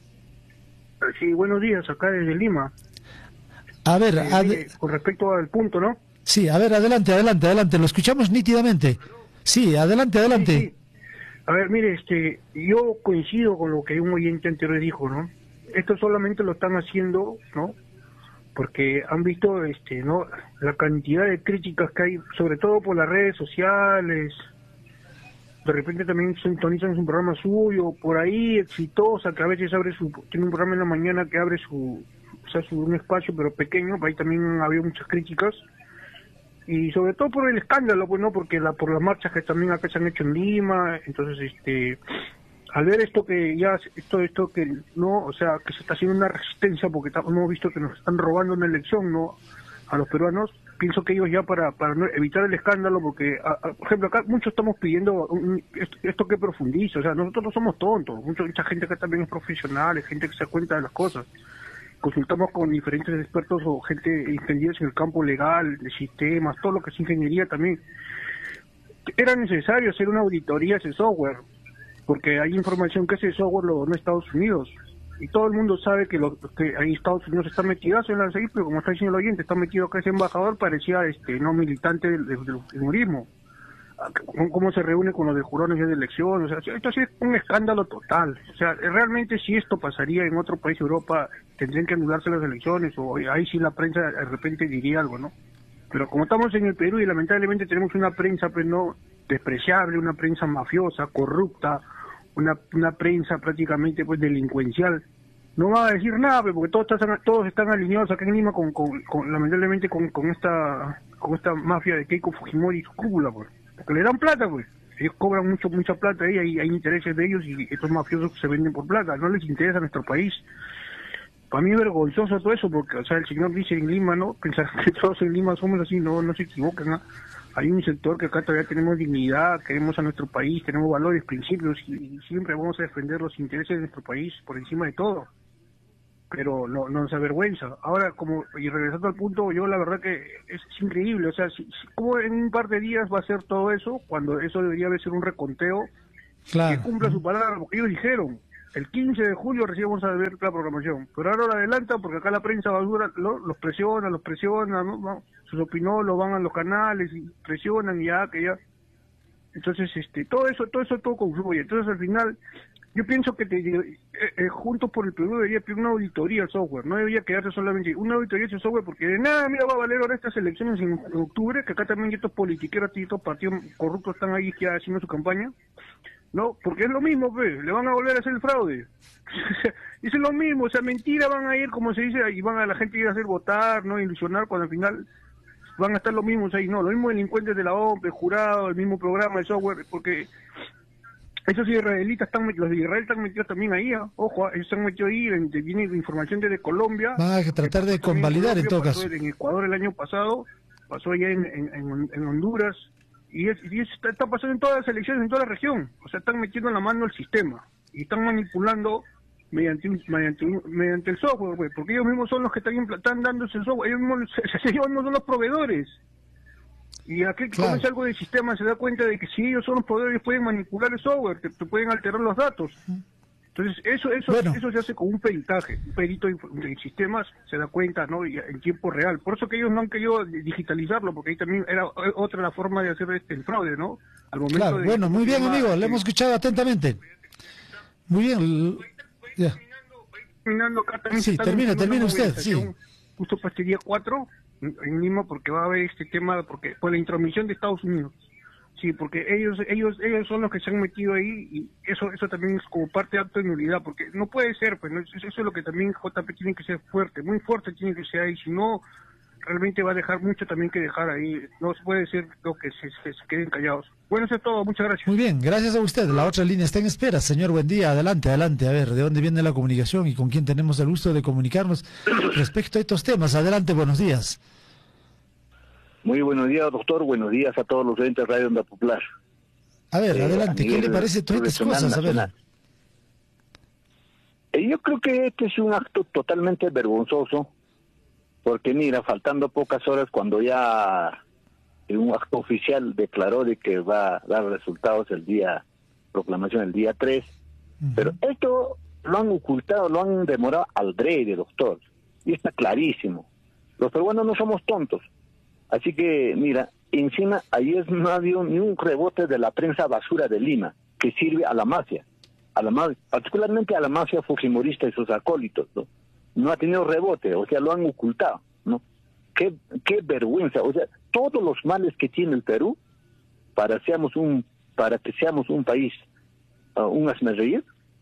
[SPEAKER 7] Sí, buenos días, acá desde Lima.
[SPEAKER 1] A ver,
[SPEAKER 7] eh,
[SPEAKER 1] ad...
[SPEAKER 7] mire, con respecto al punto, ¿no?
[SPEAKER 1] Sí, a ver, adelante, adelante, adelante. Lo escuchamos nítidamente. Sí, adelante, adelante.
[SPEAKER 7] Sí, sí. A ver, mire, este, yo coincido con lo que un oyente anterior dijo, ¿no? Esto solamente lo están haciendo, ¿no? Porque han visto, este, ¿no? La cantidad de críticas que hay, sobre todo por las redes sociales. De repente también sintonizan un programa suyo, por ahí exitosa, que a veces abre su, tiene un programa en la mañana que abre su, o sea, su, un espacio pero pequeño, por ahí también había muchas críticas. Y sobre todo por el escándalo, pues no, porque la, por las marchas que también acá se han hecho en Lima, entonces este, al ver esto que ya, esto, esto que no, o sea, que se está haciendo una resistencia porque está, hemos visto que nos están robando una elección, ¿no? A los peruanos, pienso que ellos ya para, para no evitar el escándalo, porque, a, a, por ejemplo, acá muchos estamos pidiendo un, esto, esto que profundice, o sea, nosotros no somos tontos, mucha, mucha gente acá también es profesional, es gente que se da cuenta de las cosas. Consultamos con diferentes expertos o gente ingenieros en el campo legal, de sistemas, todo lo que es ingeniería también. Era necesario hacer una auditoría a ese software, porque hay información que ese software lo donó Estados Unidos. Y todo el mundo sabe que, lo, que ahí Estados Unidos está metido en la seguir, pero como está diciendo el oyente, está metido acá ese embajador, parecía este no militante del, del, del terrorismo. Cómo se reúne con los de Jurado Nacional de Elecciones, o sea, esto sí es un escándalo total. O sea, realmente si esto pasaría en otro país de Europa, tendrían que anularse las elecciones, o ahí sí la prensa de repente diría algo, ¿no? Pero como estamos en el Perú y lamentablemente tenemos una prensa pues no despreciable, una prensa mafiosa, corrupta, una una prensa prácticamente pues delincuencial, no va a decir nada, pues, porque todos están todos están alineados acá en Lima con, con, con lamentablemente con, con esta con esta mafia de Keiko Fujimori y su cúpula, pues. Porque le dan plata, pues. Ellos cobran mucho mucha plata ahí, hay, hay intereses de ellos y estos mafiosos se venden por plata. No les interesa a nuestro país. para mí es vergonzoso todo eso, porque, o sea, el señor dice en Lima, ¿no? Pensar que todos en Lima somos así, no, no se equivocan, ¿no? Hay un sector que acá todavía tenemos dignidad, queremos a nuestro país, tenemos valores, principios, y, y siempre vamos a defender los intereses de nuestro país por encima de todo. Pero no, no nos avergüenza. Ahora, como, y regresando al punto, yo la verdad que es, es increíble, o sea, si, si, ¿cómo en un par de días va a ser todo eso, cuando eso debería de ser un reconteo
[SPEAKER 1] Claro.
[SPEAKER 7] que cumpla su palabra? Porque ellos dijeron, el quince de julio recién vamos a ver la programación, pero ahora lo adelantan porque acá la prensa basura lo, los presiona, los presiona, ¿no? ¿no? Sus opinólogos van a los canales y presionan y ya, que ya. Entonces, este, todo eso, todo eso todo confluye. Entonces, al final, yo pienso que te, eh, eh, Juntos por el Perú debería pedir una auditoría al software, no debería quedarse solamente una auditoría al software, porque de nada, mira, va a valer ahora estas elecciones en, en octubre, que acá también estos politiqueros y estos partidos corruptos están ahí ya haciendo su campaña. No, porque es lo mismo, pues, le van a volver a hacer el fraude. Es lo mismo, o sea, mentira van a ir, como se dice, y van a la gente ir a hacer votar, no ilusionar, cuando al final van a estar los mismos ahí, no, los mismos delincuentes de la O M P, el jurado, el mismo programa, el software, porque esos israelitas están, los de Israel están metidos también ahí, ¿eh? Ojo, ellos están metidos ahí, viene información desde Colombia.
[SPEAKER 1] Van a tratar de convalidar en todo caso.
[SPEAKER 7] En Ecuador el año pasado, pasó allá en, en, en, en Honduras. Y, es, y es, está, está pasando en todas las elecciones, en toda la región. O sea, están metiendo en la mano el sistema. Y están manipulando mediante un, mediante un, mediante el software, pues, porque ellos mismos son los que están, están dando ese software. Ellos mismos, ellos mismos son los proveedores. Y aquí claro. Conoce algo del sistema, se da cuenta de que si ellos son los proveedores, pueden manipular el software, te, te pueden alterar los datos. Entonces, eso eso
[SPEAKER 1] bueno.
[SPEAKER 7] eso se hace con un peritaje, un perito de sistemas se da cuenta, ¿no? Y en tiempo real. Por eso que ellos no han querido digitalizarlo, porque ahí también era otra la forma de hacer este, el fraude, ¿no? Al momento
[SPEAKER 1] claro,
[SPEAKER 7] de,
[SPEAKER 1] bueno, muy bien,
[SPEAKER 7] de,
[SPEAKER 1] amigo, le hemos escuchado atentamente. Muy bien. Ya.
[SPEAKER 7] Terminando acá también.
[SPEAKER 1] Sí, termina, termina usted, sí.
[SPEAKER 7] Justo para este día cuatro, en Lima, porque va a haber este tema, porque por la intromisión de Estados Unidos. Sí, porque ellos ellos ellos son los que se han metido ahí, y eso eso también es como parte de acto de nulidad, porque no puede ser, pues, ¿no? Eso es lo que también J P tiene que ser fuerte, muy fuerte tiene que ser ahí, si no, realmente va a dejar mucho también que dejar ahí, no se puede ser lo que se, se, se queden callados. Bueno, eso es todo, muchas gracias.
[SPEAKER 1] Muy bien, gracias a usted, la otra línea está en espera, señor, buen día, adelante, adelante, a ver, ¿de dónde viene la comunicación y con quién tenemos el gusto de comunicarnos respecto a estos temas? Adelante, buenos días.
[SPEAKER 5] Muy buenos días, doctor. Buenos días a todos los oyentes de Radio Onda Popular.
[SPEAKER 1] A ver, eh, adelante. ¿Qué le parece todas estas cosas? A ver.
[SPEAKER 5] Eh, yo creo que este es un acto totalmente vergonzoso, porque mira, faltando pocas horas, cuando ya un acto oficial declaró de que va a dar resultados el día, proclamación el día tres, uh-huh. Pero esto lo han ocultado, lo han demorado al drede, doctor, y está clarísimo. Los peruanos no somos tontos. Así que, mira, encima ayer no ha habido ni un rebote de la prensa basura de Lima, que sirve a la mafia, a la mafia, particularmente a la mafia fujimorista y sus acólitos, ¿no? No ha tenido rebote, o sea, lo han ocultado, ¿no? Qué, qué vergüenza, o sea, todos los males que tiene el Perú, para, seamos un, para que seamos un país, uh, un hazmerreír,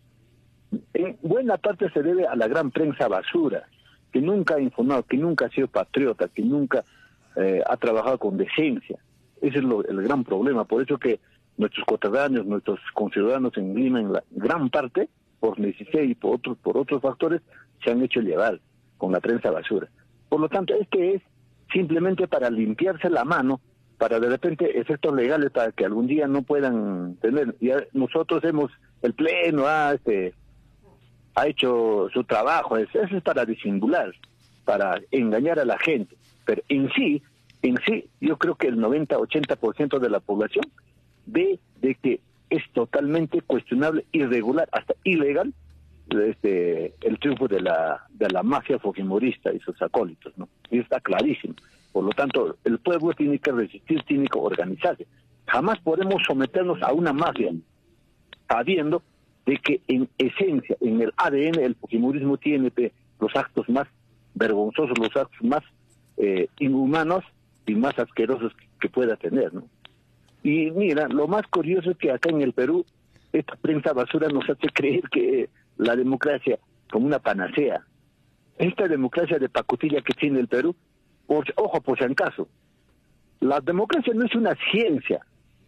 [SPEAKER 5] en buena parte se debe a la gran prensa basura, que nunca ha informado, que nunca ha sido patriota, que nunca... Eh, ha trabajado con decencia. Ese es lo, el gran problema. Por eso que nuestros coterráneos, nuestros conciudadanos en Lima, en la gran parte, por necesidad y por otros, por otros factores, se han hecho llevar con la prensa basura. Por lo tanto, este es simplemente para limpiarse la mano, para de repente efectos legales, para que algún día no puedan tener. Ya nosotros hemos, el Pleno ha, este, ha hecho su trabajo, eso es para disimular, para engañar a la gente. Pero en sí, en sí, yo creo que el noventa, ochenta por ciento de la población ve de que es totalmente cuestionable, irregular, hasta ilegal, este, el triunfo de la de la mafia fujimorista y sus acólitos, ¿no? Y está clarísimo. Por lo tanto, el pueblo tiene que resistir, tiene que organizarse. Jamás podemos someternos a una mafia, sabiendo de que en esencia, en el A D N, el fujimorismo tiene los actos más vergonzosos, los actos más Eh, inhumanos y más asquerosos que, que pueda tener, ¿no? Y mira, lo más curioso es que acá en el Perú esta prensa basura nos hace creer que la democracia como una panacea. Esta democracia de pacotilla que tiene el Perú, por, ojo, por si acaso, la democracia no es una ciencia,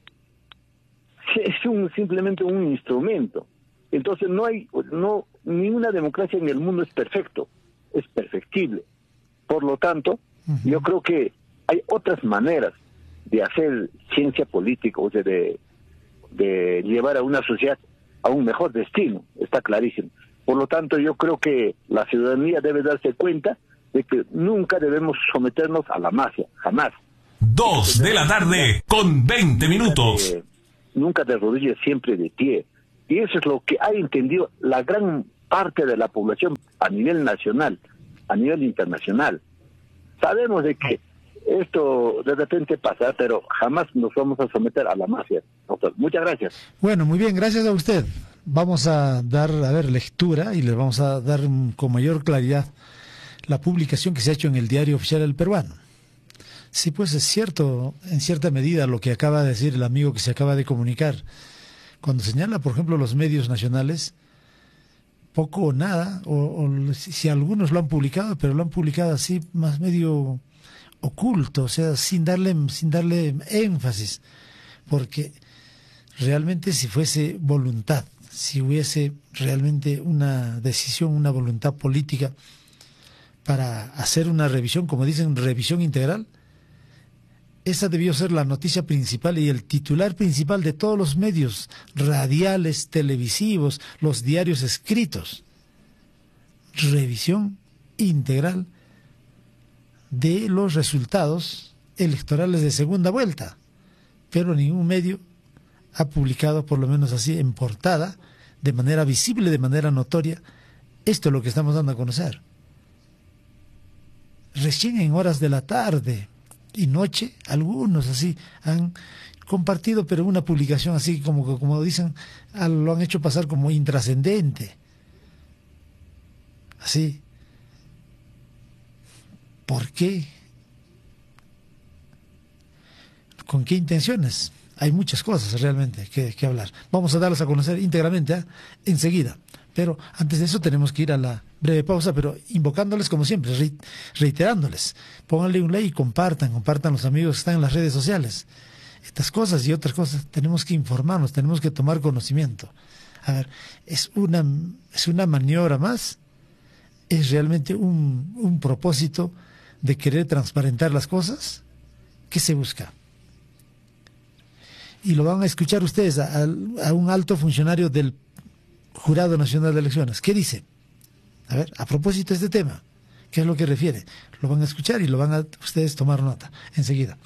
[SPEAKER 5] es un simplemente un instrumento. Entonces no hay, no ninguna democracia en el mundo es perfecto. es perfectible. Por lo tanto, uh-huh. yo creo que hay otras maneras de hacer ciencia política, o sea, de, de llevar a una sociedad a un mejor destino, está clarísimo. Por lo tanto, yo creo que la ciudadanía debe darse cuenta de que nunca debemos someternos a la mafia, jamás.
[SPEAKER 2] Dos de la tarde con veinte minutos.
[SPEAKER 5] De, nunca de rodillas, siempre de pie. Y eso es lo que ha entendido la gran parte de la población a nivel nacional, a nivel internacional. Sabemos de que esto de repente pasa, pero jamás nos vamos a someter a la mafia. Doctor, muchas gracias.
[SPEAKER 1] Bueno, muy bien, gracias a usted. Vamos a dar, a ver, lectura y les vamos a dar con mayor claridad la publicación que se ha hecho en el Diario Oficial del Peruano. Sí, pues es cierto, en cierta medida, lo que acaba de decir el amigo que se acaba de comunicar. Cuando señala, por ejemplo, los medios nacionales, poco o nada, o, o si, si algunos lo han publicado, pero lo han publicado así, más medio oculto, o sea, sin darle, sin darle énfasis, porque realmente si fuese voluntad, si hubiese realmente una decisión, una voluntad política para hacer una revisión, como dicen, revisión integral, esa debió ser la noticia principal y el titular principal de todos los medios radiales, televisivos, los diarios escritos. Revisión integral de los resultados electorales de segunda vuelta. Pero ningún medio ha publicado, por lo menos así, en portada, de manera visible, de manera notoria, esto es lo que estamos dando a conocer. Recién en horas de la tarde y noche, algunos así han compartido, pero una publicación así como, como dicen, lo han hecho pasar como intrascendente. Así. ¿Por qué? ¿Con qué intenciones? Hay muchas cosas realmente que, que hablar. Vamos a darlas a conocer íntegramente ¿eh? enseguida. Pero antes de eso tenemos que ir a la breve pausa, pero invocándoles como siempre, reiterándoles. Pónganle un like y compartan, compartan los amigos que están en las redes sociales. Estas cosas y otras cosas tenemos que informarnos, tenemos que tomar conocimiento. A ver, es una, es una maniobra más, es realmente un, un propósito de querer transparentar las cosas. ¿Qué se busca? Y lo van a escuchar ustedes a, a un alto funcionario del Jurado Nacional de Elecciones. ¿Qué dice? A ver, a propósito de este tema, ¿qué es lo que refiere? Lo van a escuchar y lo van a ustedes tomar nota enseguida.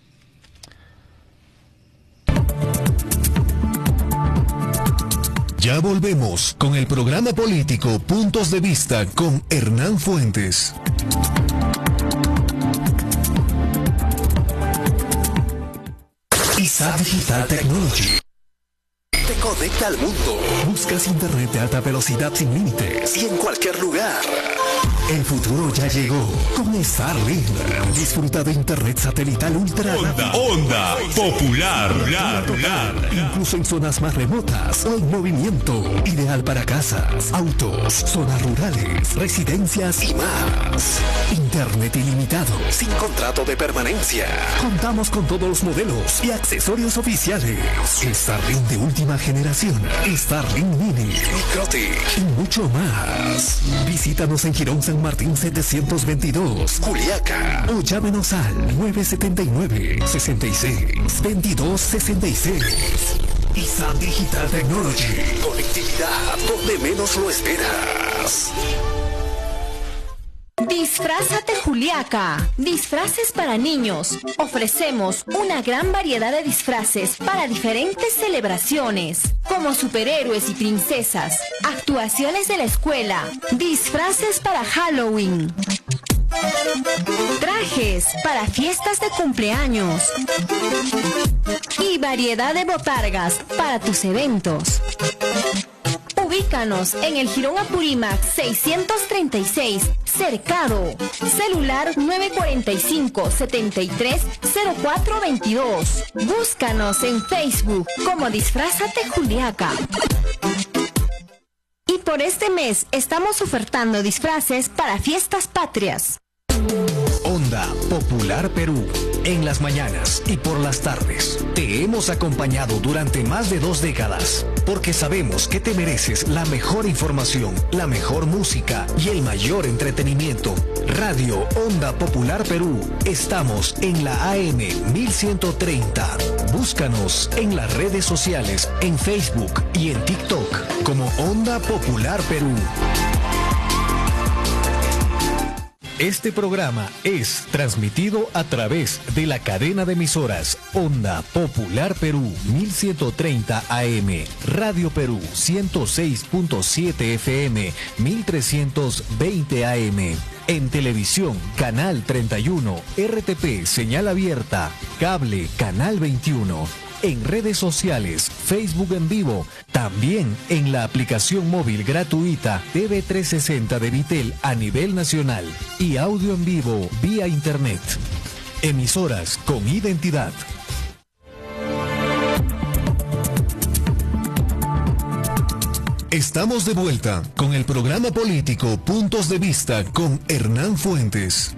[SPEAKER 2] Ya volvemos con el programa político Puntos de Vista con Hernán Fuentes. I S A Digital Technology te conecta al mundo. Buscas internet de alta velocidad sin límites y en cualquier lugar. El futuro ya llegó con Starlink. Disfruta de internet satelital ultra
[SPEAKER 8] Onda, onda popular, popular,
[SPEAKER 2] popular. Incluso en zonas más remotas o en movimiento. Ideal para casas, autos, zonas rurales, residencias y más. Internet ilimitado, sin contrato de permanencia. Contamos con todos los modelos y accesorios oficiales. Starlink de última generación, Starlink Mini, Microtic y mucho más. Visítanos en Girón San Martín setecientos veintidós, Juliaca, o llámenos al nueve siete nueve, seis seis, veintidós sesenta y seis. I S A Digital Technology, conectividad donde menos lo esperas.
[SPEAKER 9] Disfrázate Juliaca, disfraces para niños. Ofrecemos una gran variedad de disfraces para diferentes celebraciones, como superhéroes y princesas, actuaciones de la escuela, disfraces para Halloween, trajes para fiestas de cumpleaños y variedad de botargas para tus eventos. Ubícanos en el Jirón Apurímac seiscientos treinta y seis, Cercado. Celular nueve cuatro cinco, siete tres, cero cuatro dos dos. Búscanos en Facebook como Disfrázate Juliaca. Y por este mes estamos ofertando disfraces para fiestas patrias.
[SPEAKER 2] Onda Popular Perú. En las mañanas y por las tardes. Te hemos acompañado durante más de dos décadas. porque sabemos que te mereces la mejor información, la mejor música y el mayor entretenimiento. Radio Onda Popular Perú. Estamos en la A M mil ciento treinta. Búscanos en las redes sociales, en Facebook y en TikTok como Onda Popular Perú. Este programa es transmitido a través de la cadena de emisoras Onda Popular Perú mil ciento treinta A M, Radio Perú ciento seis punto siete F M, mil trescientos veinte A M. En televisión, Canal treinta y uno, R T P señal abierta, cable Canal veintiuno. En redes sociales, Facebook en vivo, también en la aplicación móvil gratuita T V trescientos sesenta de Vitel a nivel nacional y audio en vivo vía internet. Emisoras con identidad. Estamos de vuelta con el programa político Puntos de Vista con Hernán Fuentes.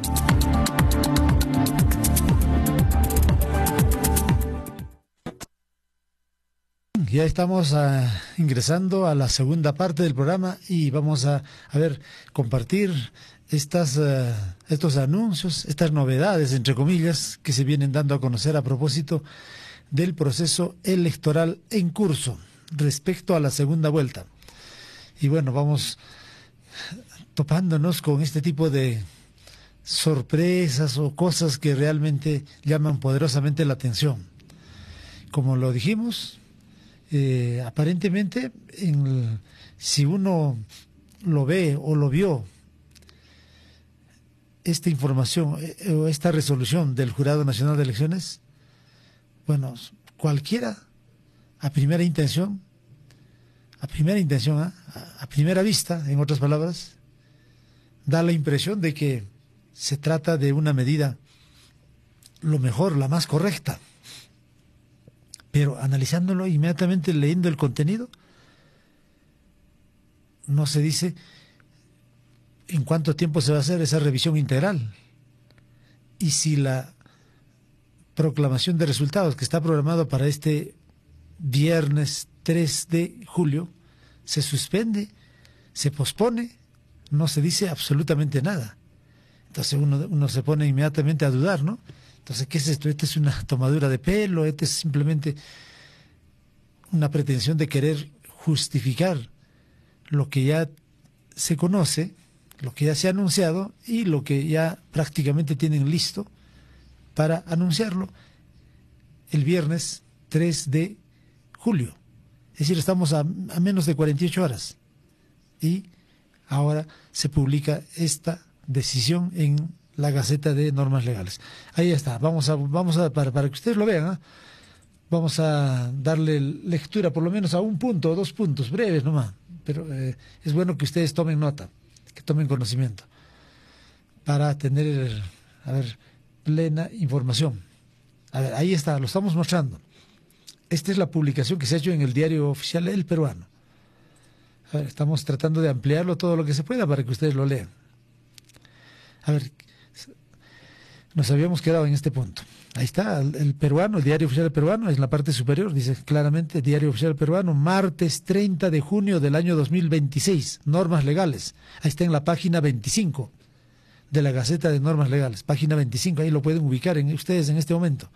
[SPEAKER 1] Ya estamos uh, ingresando a la segunda parte del programa y vamos a, a ver, compartir estas, uh, estos anuncios, estas novedades, entre comillas, que se vienen dando a conocer a propósito del proceso electoral en curso respecto a la segunda vuelta. Y bueno, vamos topándonos con este tipo de sorpresas o cosas que realmente llaman poderosamente la atención. Como lo dijimos, Eh, aparentemente, en, si uno lo ve o lo vio, esta información eh, o esta resolución del Jurado Nacional de Elecciones, bueno, cualquiera a primera intención, a primera intención, ¿eh? a, a primera vista, en otras palabras, da la impresión de que se trata de una medida lo mejor, la más correcta. Pero analizándolo inmediatamente, leyendo el contenido, no se dice en cuánto tiempo se va a hacer esa revisión integral. Y si la proclamación de resultados que está programado para este viernes tres de julio se suspende, se pospone, no se dice absolutamente nada. Entonces uno, uno se pone inmediatamente a dudar, ¿no? Entonces, ¿qué es esto? ¿Esto es una tomadura de pelo? ¿Esto es simplemente una pretensión de querer justificar lo que ya se conoce, lo que ya se ha anunciado y lo que ya prácticamente tienen listo para anunciarlo el viernes tres de julio? Es decir, estamos a, a menos de cuarenta y ocho horas y ahora se publica esta decisión en la Gaceta de Normas Legales. Ahí está, vamos a, vamos a para, para que ustedes lo vean, ¿eh? Vamos a darle lectura por lo menos a un punto o dos puntos, breves nomás, pero eh, es bueno que ustedes tomen nota, que tomen conocimiento, para tener, a ver, plena información. A ver, ahí está, lo estamos mostrando. Esta es la publicación que se ha hecho en el diario oficial El Peruano. A ver, estamos tratando de ampliarlo todo lo que se pueda para que ustedes lo lean. A ver, nos habíamos quedado en este punto. Ahí está, el, el peruano, el diario oficial peruano, es en la parte superior, dice claramente, diario oficial peruano, martes treinta de junio del año dos mil veintiséis, normas legales. Ahí está en la página veinticinco de la Gaceta de Normas Legales, página veinticinco, ahí lo pueden ubicar en, ustedes en este momento.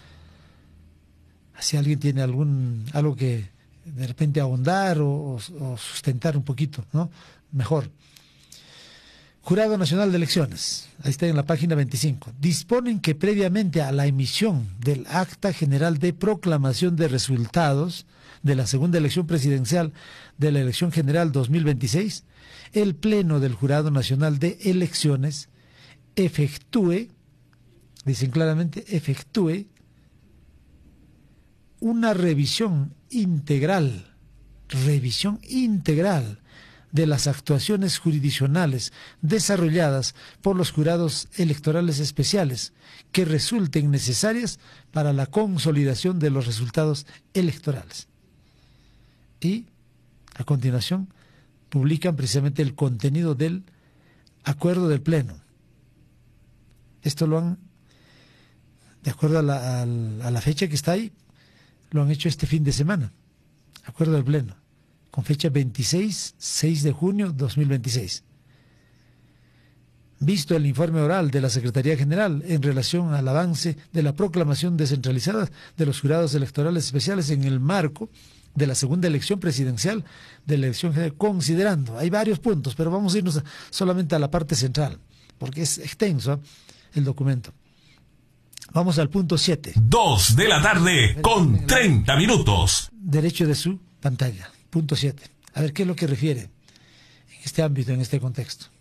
[SPEAKER 1] Si alguien tiene algún algo que de repente ahondar o, o sustentar un poquito, ¿no? Mejor. Jurado Nacional de Elecciones, ahí está en la página veinticinco, disponen que previamente a la emisión del Acta General de Proclamación de Resultados de la segunda elección presidencial de la elección general dos mil veintiséis, el Pleno del Jurado Nacional de Elecciones efectúe, dicen claramente, efectúe una revisión integral, revisión integral, de las actuaciones jurisdiccionales desarrolladas por los jurados electorales especiales que resulten necesarias para la consolidación de los resultados electorales. Y, a continuación, publican precisamente el contenido del acuerdo del Pleno. Esto lo han, de acuerdo a la, a la fecha que está ahí, lo han hecho este fin de semana. acuerdo del Pleno, con fecha veintiséis, seis de junio dos mil veintiséis. Visto el informe oral de la Secretaría General en relación al avance de la proclamación descentralizada de los jurados electorales especiales en el marco de la segunda elección presidencial de la elección general, considerando, hay varios puntos, pero vamos a irnos a, solamente a la parte central, porque es extenso, ¿eh?, el documento. Vamos al punto siete.
[SPEAKER 8] Dos de la tarde con treinta minutos.
[SPEAKER 1] Derecho de su pantalla. Punto siete. A ver qué es lo que refiere en este ámbito, en este contexto.